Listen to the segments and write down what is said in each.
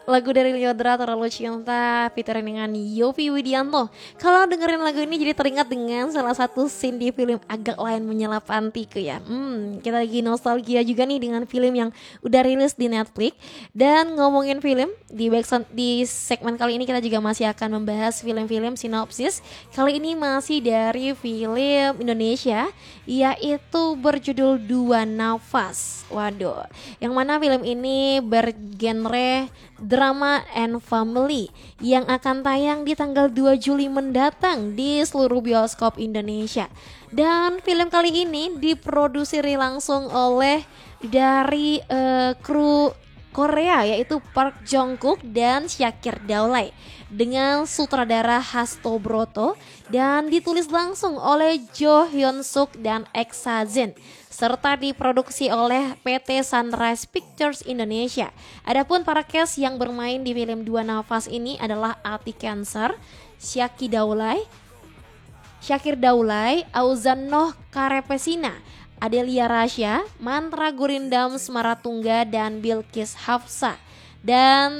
Lagu dari Lyodra Terlalu Cinta featuring dengan Yovie Widianto. Kalau dengerin lagu ini jadi teringat dengan salah satu scene di film Agak Lain Menyela Pantiku ya. Kita lagi nostalgia juga nih dengan film yang udah rilis di Netflix. Dan ngomongin film di segmen kali ini kita juga masih akan membahas film-film sinopsis. Kali ini masih dari film Indonesia yaitu berjudul Dua Nafas. Waduh, yang mana film ini bergenre drama and family yang akan tayang di tanggal 2 Juli mendatang di seluruh bioskop Indonesia. Dan film kali ini diproduksi langsung oleh dari kru Korea yaitu Park Jong Kook dan Shakir Daulay dengan sutradara Hasto Broto dan ditulis langsung oleh Jo Hyun Suk dan Eksa Jin serta diproduksi oleh PT Sunrise Pictures Indonesia. Adapun para cast yang bermain di film Dua Nafas ini adalah Ati Cancer, Shakir Daulay, Auzan Noh Karepesina, Adelia Rasya, Mantra Gurindam Semaratungga, dan Bilkis Hafsa. Dan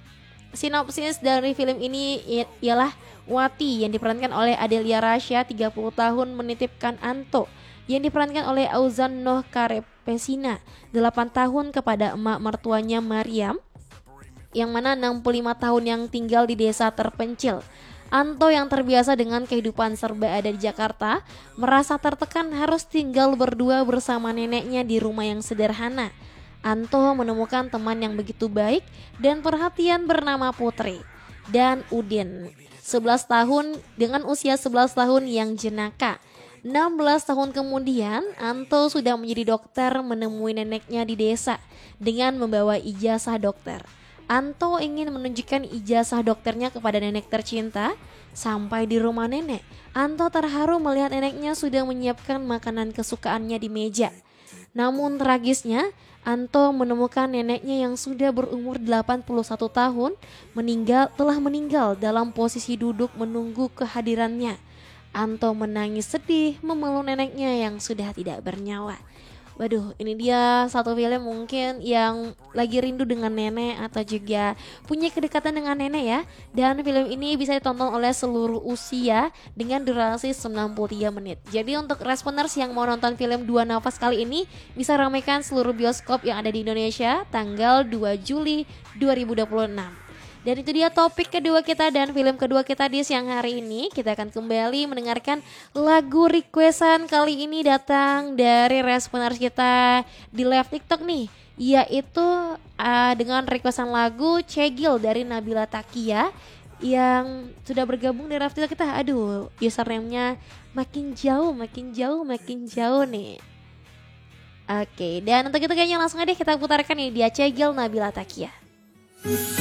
sinopsis dari film ini ialah Wati yang diperankan oleh Adelia Rasya 30 tahun menitipkan Anto yang diperankan oleh Auzan Noh Karepesina 8 tahun kepada emak mertuanya Mariam yang mana 65 tahun yang tinggal di desa terpencil. Anto yang terbiasa dengan kehidupan serba ada di Jakarta merasa tertekan harus tinggal berdua bersama neneknya di rumah yang sederhana. Anto menemukan teman yang begitu baik dan perhatian bernama Putri dan Udin 11 tahun dengan usia 11 tahun yang jenaka. 16 tahun kemudian Anto sudah menjadi dokter menemui neneknya di desa dengan membawa ijazah dokter. Anto ingin menunjukkan ijazah dokternya kepada nenek tercinta. Sampai di rumah nenek, Anto terharu melihat neneknya sudah menyiapkan makanan kesukaannya di meja. Namun tragisnya, Anto menemukan neneknya yang sudah berumur 81 tahun telah meninggal dalam posisi duduk menunggu kehadirannya. Anto menangis sedih memeluk neneknya yang sudah tidak bernyawa. Waduh, ini dia satu film mungkin yang lagi rindu dengan nenek atau juga punya kedekatan dengan nenek ya. Dan film ini bisa ditonton oleh seluruh usia dengan durasi 93 menit. Jadi untuk responers yang mau nonton film Dua Nafas kali ini bisa ramaikan seluruh bioskop yang ada di Indonesia tanggal 2 Juli 2026. Dan itu dia topik kedua kita dan film kedua kita di siang hari ini. Kita akan kembali mendengarkan lagu requestan kali ini datang dari responers kita di live TikTok nih. Yaitu dengan requestan lagu Cegil dari Nabila Takia yang sudah bergabung di live TikTok kita. Aduh, username-nya makin jauh nih. Oke, dan untuk itu kayaknya langsung aja kita putarkan nih dia Cegil Nabila Takia.